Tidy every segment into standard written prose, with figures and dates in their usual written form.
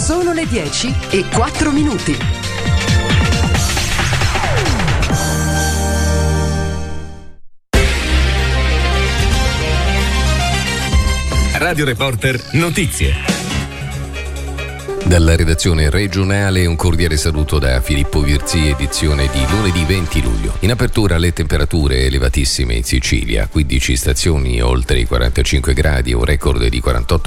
Sono le 10:04. Radio Reporter Notizie. Dalla redazione regionale un cordiale saluto da Filippo Virzì, edizione di lunedì 20 luglio. In apertura le temperature elevatissime in Sicilia, 15 stazioni oltre i 45 gradi, un record di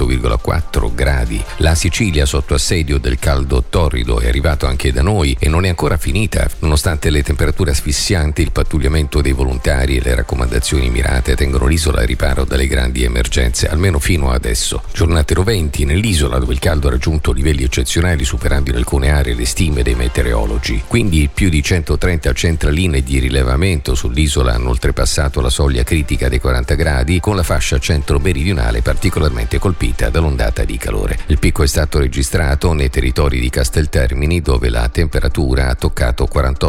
48,4 gradi. La Sicilia sotto assedio del caldo torrido è arrivato anche da noi e non è ancora finita. Nonostante le temperature asfissianti, il pattugliamento dei volontari e le raccomandazioni mirate tengono l'isola al riparo dalle grandi emergenze, almeno fino adesso. Giornate roventi nell'isola dove il caldo ha raggiunto livelli eccezionali, superando in alcune aree le stime dei meteorologi. Quindi più di 130 centraline di rilevamento sull'isola hanno oltrepassato la soglia critica dei 40 gradi, con la fascia centro-meridionale particolarmente colpita dall'ondata di calore. Il picco è stato registrato nei territori di Casteltermini, dove la temperatura ha toccato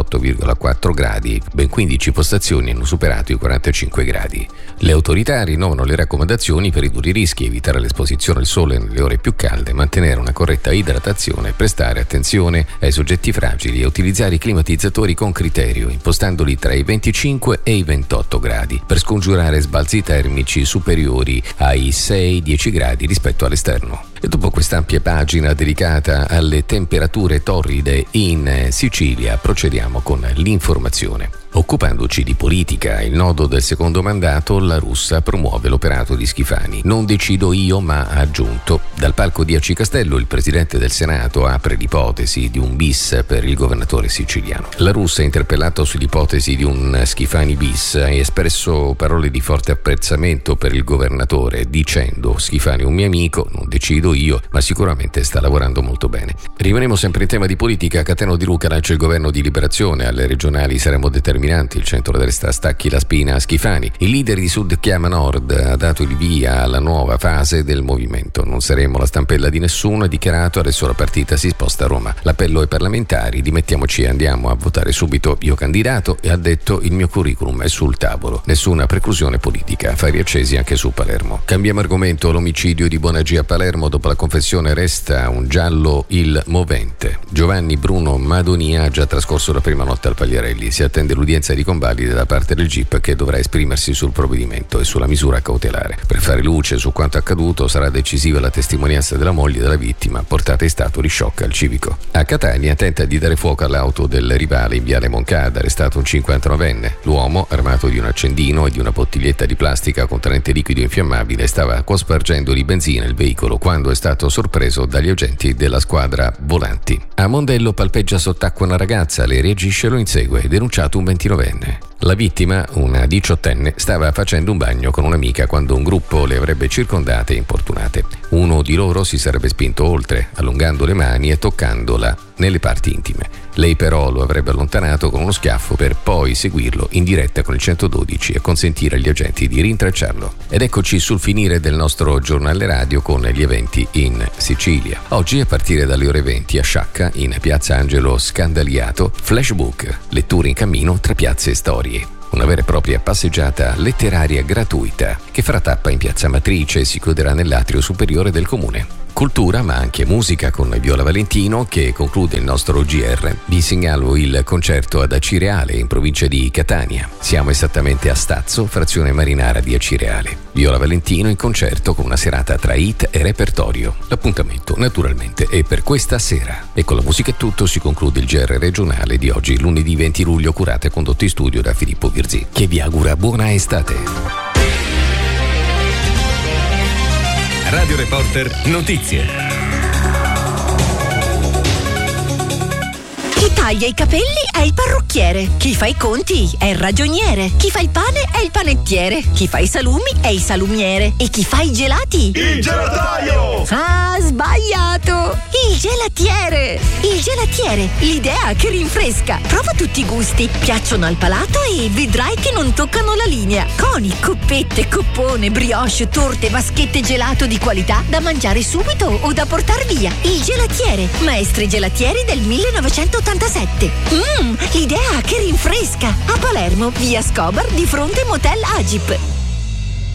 48,4 gradi, ben 15 postazioni hanno superato i 45 gradi. Le autorità rinnovano le raccomandazioni per ridurre i rischi, evitare l'esposizione al sole nelle ore più calde, mantenere una corretta idratazione, prestare attenzione ai soggetti fragili e utilizzare i climatizzatori con criterio, impostandoli tra i 25 e i 28 gradi, per scongiurare sbalzi termici superiori ai 6-10 gradi rispetto all'esterno. E dopo quest'ampia pagina dedicata alle temperature torride in Sicilia, procediamo con l'informazione. Occupandoci di politica, il nodo del secondo mandato, La Russa promuove l'operato di Schifani. Non decido io, ma ha aggiunto. Dal palco di Aci Castello il Presidente del Senato apre l'ipotesi di un bis per il governatore siciliano. La Russa, interpellato sull'ipotesi di un Schifani bis, ha espresso parole di forte apprezzamento per il governatore, dicendo: Schifani è un mio amico, non decido io, ma sicuramente sta lavorando molto bene. Rimaniamo sempre in tema di politica. Cateno di Luca lancia il governo di liberazione. Alle regionali saremo determinanti. Il centrodestra stacchi la spina a Schifani. Il leader di Sud Chiama Nord ha dato il via alla nuova fase del movimento. Non saremo la stampella di nessuno, ha dichiarato. Adesso la partita si sposta a Roma. L'appello ai parlamentari: dimettiamoci e andiamo a votare subito. Io candidato, e ha detto: il mio curriculum è sul tavolo. Nessuna preclusione politica. Affari accesi anche su Palermo. Cambiamo argomento. L'omicidio di Bonagì a Palermo. Dopo la confessione resta un giallo il movente. Giovanni Bruno Madonia ha già trascorso la prima notte al Pagliarelli. Si attende l'udienza di convalide da parte del GIP, che dovrà esprimersi sul provvedimento e sulla misura cautelare. Per fare luce su quanto accaduto sarà decisiva la testimonianza della moglie della vittima, portata in stato di shock al civico. A Catania tenta di dare fuoco all'auto del rivale in viale Moncada, arrestato un 59enne. L'uomo, armato di un accendino e di una bottiglietta di plastica contenente liquido infiammabile, stava cospargendo di benzina il veicolo quando è stato sorpreso dagli agenti della squadra volanti. A Mondello palpeggia sott'acqua una ragazza, lei reagisce e lo insegue, denunciato un 29enne. La vittima, una 18enne, stava facendo un bagno con un'amica quando un gruppo le avrebbe circondate e importunate. Uno di loro si sarebbe spinto oltre, allungando le mani e toccandola nelle parti intime. Lei però lo avrebbe allontanato con uno schiaffo per poi seguirlo in diretta con il 112 e consentire agli agenti di rintracciarlo. Ed eccoci sul finire del nostro giornale radio con gli eventi in Sicilia. Oggi, a partire dalle ore 20, a Sciacca, in piazza Angelo Scandaliato, Flashbook, letture in cammino tra piazze e storie. Una vera e propria passeggiata letteraria gratuita che farà tappa in piazza Matrice e si chiuderà nell'atrio superiore del comune. Cultura, ma anche musica con Viola Valentino, che conclude il nostro GR. Vi segnalo il concerto ad Acireale, in provincia di Catania. Siamo esattamente a Stazzo, frazione marinara di Acireale. Viola Valentino in concerto con una serata tra hit e repertorio. L'appuntamento, naturalmente, è per questa sera. E con la musica è tutto, si conclude il GR regionale di oggi, lunedì 20 luglio, curato e condotto in studio da Filippo Virzì, che vi augura buona estate. Radio Reporter Notizie. Chi taglia i capelli è il parrucchiere, chi fa i conti è il ragioniere, chi fa il pane è il panettiere, chi fa i salumi è il salumiere e chi fa i gelati? Il gelataio! Ah, sbagliato! Il gelatiere! Il gelatiere, l'idea che rinfresca. Prova tutti i gusti, piacciono al palato e vedrai che non toccano la linea. Coni, coppette, coppone, brioche, torte, vaschette gelato di qualità da mangiare subito o da portar via. Il gelatiere, maestri gelatieri del 1987. L'idea che rinfresca. A Palermo, via Scobar, di fronte Motel Agip.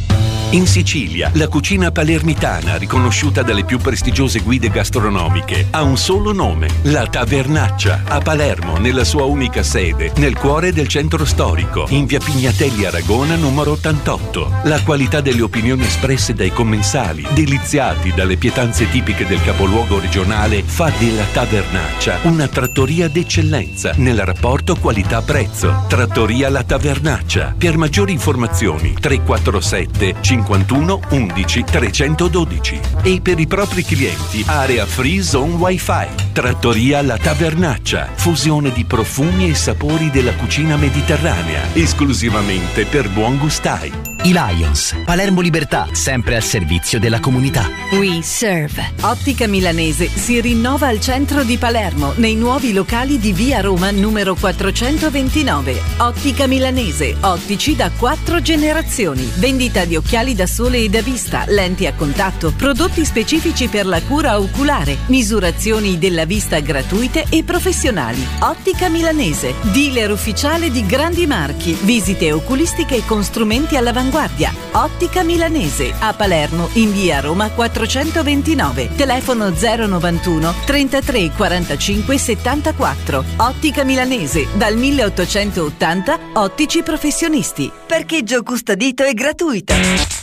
In Sicilia, la cucina palermitana, riconosciuta dalle più prestigiose guide gastronomiche, ha un solo nome: La Tavernaccia, a Palermo, nella sua unica sede, nel cuore del centro storico, in via Pignatelli Aragona numero 88. La qualità delle opinioni espresse dai commensali, deliziati dalle pietanze tipiche del capoluogo regionale, fa della Tavernaccia una trattoria d'eccellenza nel rapporto qualità-prezzo. Trattoria La Tavernaccia. Per maggiori informazioni 347 51 11 312. E per i propri clienti area free zone wifi. Trattoria La Tavernaccia. Fusione di profumi e sapori della cucina mediterranea, esclusivamente per buon gustai. I Lions, Palermo Libertà, sempre al servizio della comunità. We serve. Ottica Milanese si rinnova al centro di Palermo, nei nuovi locali di via Roma numero 429. Ottica Milanese, ottici da 4 generazioni. Vendita di occhiali da sole e da vista, lenti a contatto, prodotti specifici per la cura oculare, misurazioni della vista gratuite e professionali. Ottica Milanese, dealer ufficiale di grandi marchi, visite oculistiche con strumenti all'avanguardia. Ottica Milanese, a Palermo in via Roma 429. Telefono 091 33 45 74. Ottica Milanese, dal 1880, ottici professionisti. Parcheggio custodito e gratuito.